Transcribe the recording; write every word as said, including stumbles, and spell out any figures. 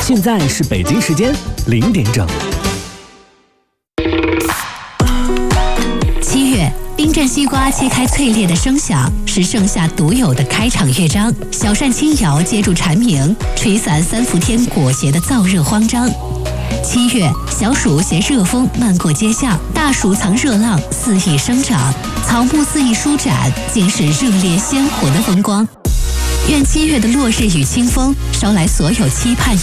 现在是北京时间零点整。 七月，冰镇西瓜切开脆裂的声响，是盛夏独有的开场乐章。小扇轻摇接住蝉鸣，吹散三伏天裹挟的燥热慌张。七月，小暑携热风漫过街巷，大暑藏热浪肆意生长，草木肆意舒展，尽是热烈鲜活的风光。愿七月的落日与清风捎来所有期盼